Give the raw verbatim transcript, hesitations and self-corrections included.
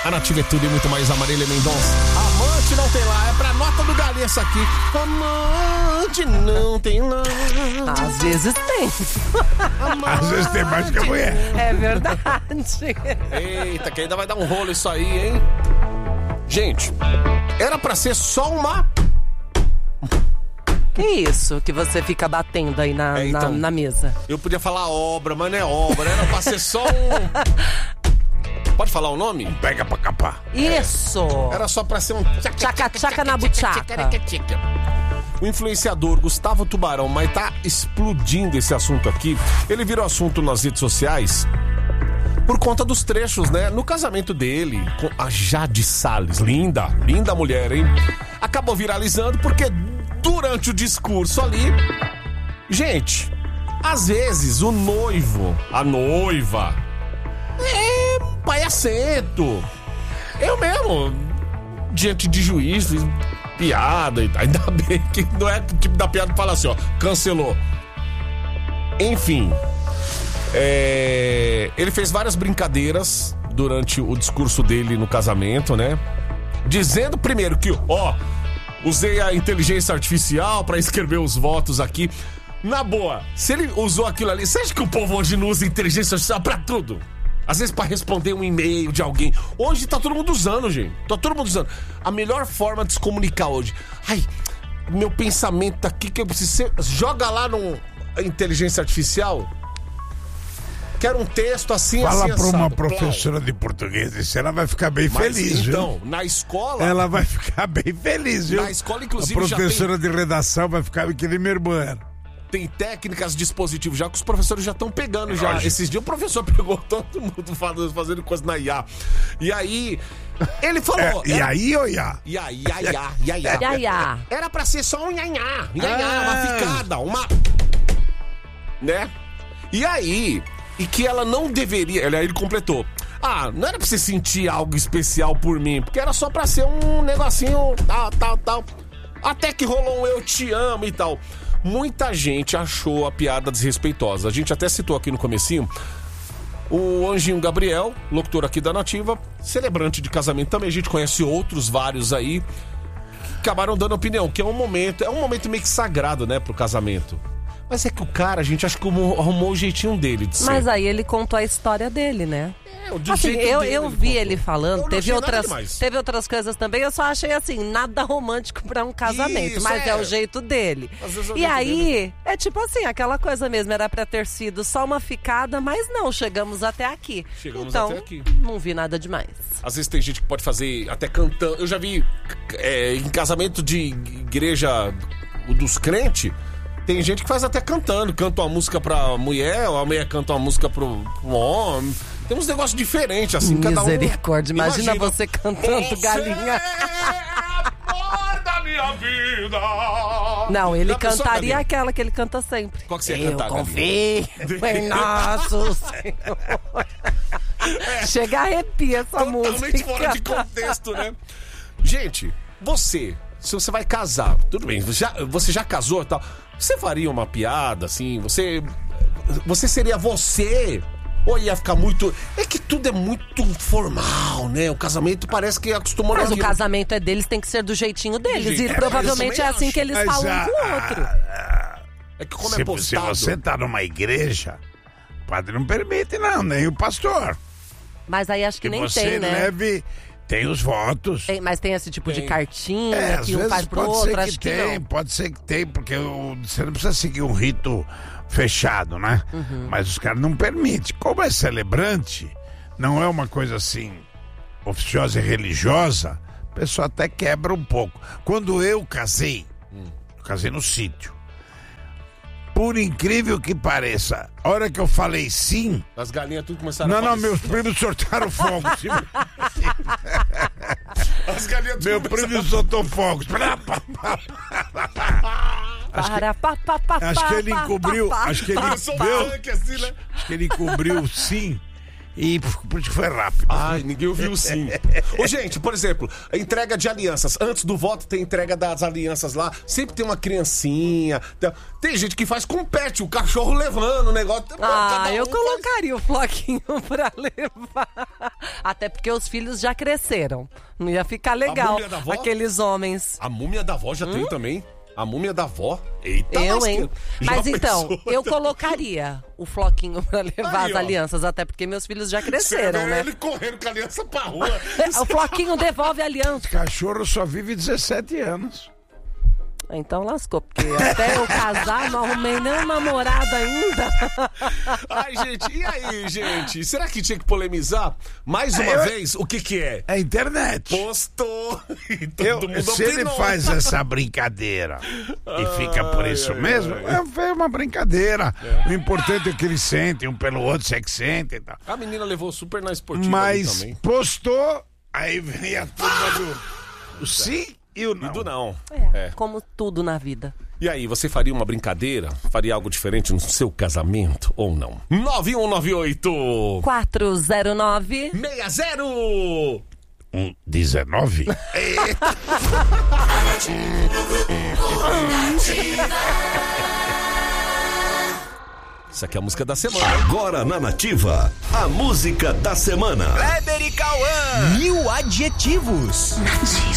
A Nativa é tudo e muito mais. Marília Mendonça. Amante não tem lá, é pra nota do galinha essa aqui. Amante não tem lá. Às vezes tem. Às vezes tem mais que a mulher. É verdade. Eita, que ainda vai dar um rolo isso aí, hein? Gente, era pra ser só uma... Que isso que você fica batendo aí na, É, então, na, na mesa? Eu podia falar obra, mas não é obra. Era pra ser só um... Pode falar o nome? Pega pra capar. Isso! Era só pra ser um... Tchaca-tchaca na buchaca. O influenciador Gustavo Tubarão, mas tá explodindo esse assunto aqui. Ele virou assunto nas redes sociais por conta dos trechos, né? No casamento dele com a Jade Salles. Linda, linda mulher, hein? Acabou viralizando porque durante o discurso ali... Gente, às vezes o noivo, a noiva... É palhacento. Eu mesmo, diante de juiz, piada e tal. Ainda bem que não é o tipo da piada que fala assim, ó, cancelou. Enfim, é, ele fez várias brincadeiras durante o discurso dele no casamento, né? Dizendo primeiro que, ó, usei a inteligência artificial pra escrever os votos aqui. Na boa, se ele usou aquilo ali, você acha que o povo hoje não usa inteligência artificial pra tudo? Às vezes pra responder um e-mail de alguém. Hoje tá todo mundo usando, gente. Tá todo mundo usando. A melhor forma de se comunicar hoje. Ai, meu pensamento tá aqui que eu preciso ser... Joga lá no inteligência artificial. Quero um texto assim, Fala assim, pra uma assado. professora de português, isso ela vai ficar bem Mas, feliz, então, viu? na escola... Ela vai ficar bem feliz, viu? Na escola, inclusive, a já professora de redação vai ficar que nem minha irmã. Tem técnicas, dispositivos já que os professores já estão pegando já. Lógico. Esses dias o professor pegou todo mundo fazendo, fazendo coisa na I A. E aí, ele falou... É, e era... aí, ô Iá? E aí, ia, ia, ia, ia. Ia, ia. Era pra ser só um nhanhá. Nhanhá, Ah. uma ficada, uma... Né? E aí, e que ela não deveria... Aí ele completou. Ah, não era pra você sentir algo especial por mim, porque era só pra ser um negocinho tal, tal, tal. Até que rolou um eu te amo e tal. Muita gente achou a piada desrespeitosa. A gente até citou aqui no comecinho o Anjinho Gabriel, locutor aqui da Nativa, celebrante de casamento também. A gente conhece outros vários aí que acabaram dando opinião, que é um momento, é um momento meio que sagrado, né, pro casamento. Mas é que o cara, a gente acha que arrumou o jeitinho dele de ser. Mas aí ele contou a história dele, né? É, do Assim, jeito eu, dele eu ele vi contou. ele falando, Eu não teve achei nada outras, demais. teve outras coisas também, eu só achei assim, nada romântico pra um casamento, Isso, mas é. é. o jeito dele. Às vezes é o E jeito aí, dele. é tipo assim, aquela coisa mesmo, era pra ter sido só uma ficada, mas não, chegamos até aqui. Chegamos então, até aqui. não vi nada demais. Às vezes tem gente que pode fazer até cantando. Eu já vi é, em casamento de igreja dos crentes, tem gente que faz até cantando. Canta uma música pra mulher, ou a mulher canta uma música pro, pro homem. Tem uns negócios diferentes, assim, cada um... Misericórdia, imagina, Imagina você cantando Você galinha. é a flor da minha vida. Não, ele Já pensou, cantaria Galinha? aquela que ele canta sempre. Qual que você ia Eu cantar, Galinha? confio em nosso Senhor. Chega a arrepia essa Totalmente música. fora de contexto, né? Gente, você, se você vai casar, tudo bem, você já, você já casou e tal, você faria uma piada, assim, você... Você seria você... Ou ia ficar muito... É que tudo é muito formal, né? O casamento parece que acostumou... Mas o naquilo. casamento é deles, tem que ser do jeitinho deles. jeito- E é, provavelmente eu é também assim acho. que eles Mas falam a- um com o outro. É que como se, é se postado... você tá numa igreja, o padre não permite, não, nem o pastor. Mas aí acho que, Que nem você tem, né? leve... Tem os votos. Tem- mas tem esse tipo Tem. de cartinha É, às que um vezes faz pro pode outro, ser que acho que tem, não. pode ser que tem, porque o- você não precisa seguir um rito fechado, né? Uhum. Mas os caras não permitem. Como é celebrante, não é uma coisa assim oficiosa e religiosa, a pessoa até quebra um pouco. Quando eu casei, eu casei no sítio. Por incrível que pareça, a hora que eu falei sim, As galinhas tudo começaram não, a não, fazer- meus primos soltaram fogo. As galinhas tudo Meu começaram- primo soltou fogos. Acho que, Para, pá, pá, pá, acho que ele pá, encobriu, pá, pá. acho que ele Começou um viu, tanque assim, né? acho que ele encobriu o sim e por isso foi rápido. Ai, ninguém ouviu sim. Ô, gente, por exemplo, a entrega de alianças. Antes do voto tem entrega das alianças lá. Sempre tem uma criancinha. Tem, tem gente que faz com pet, o cachorro levando o negócio. Ah, Cada um eu faz- colocaria o floquinho pra levar. Até porque os filhos já cresceram. Não ia ficar legal múmia da avó? aqueles homens. A múmia da avó já hum? tem também. A múmia da avó. Eita, eu, lasqueira. hein? Já Mas então, pensou? eu colocaria o floquinho pra levar Aí, as ó. alianças, até porque meus filhos já cresceram, Você vê né? ele correndo com a aliança pra rua. O floquinho devolve a aliança. Cachorro só vive dezessete anos. Então lascou, porque até eu casar não arrumei nem um namorado ainda. Ai, gente, e aí, gente? Será que tinha que polemizar? Mais uma Eu- vez, o que que é? É internet. Postou. E todo Eu, mundo se ele opinou. faz essa brincadeira e fica por isso Ai, mesmo, ai. é uma brincadeira. O importante é que eles sentem um pelo outro, se é que sentem e tal. A menina levou super na esportiva ali Mas também. postou, aí vem a turma do, do sim e o E não. do não. É, É. como tudo na vida. E aí, você faria uma brincadeira? Faria algo diferente no seu casamento ou não? nove um nove oito quatro zero nove seis zero Um dezenove? Isso aqui é a música da semana. Agora na Nativa, a música da semana. Kleber e Cauã. Mil adjetivos.